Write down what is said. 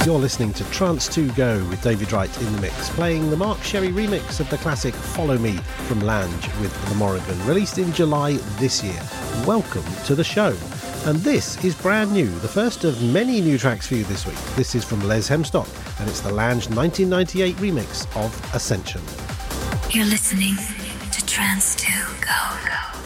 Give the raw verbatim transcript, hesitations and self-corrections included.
You're listening to Trance two Go with David Wright in the mix, playing the Mark Sherry remix of the classic Follow Me from Lange with the Morrigan, released in July this year. Welcome to the show. And this is brand new, the first of many new tracks for you this week. This is from Les Hemstock, and it's the Lange nineteen ninety-eight remix of Ascension. You're listening to Trance two Go.